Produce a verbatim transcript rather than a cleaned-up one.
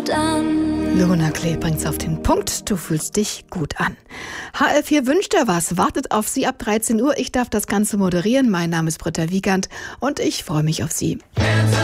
gut an. Luna Klee bringt's auf den Punkt. Du fühlst dich gut an. H L vier wünscht dir was. Wartet auf Sie ab dreizehn Uhr. Ich darf das Ganze moderieren. Mein Name ist Britta Wiegand und ich freue mich auf Sie.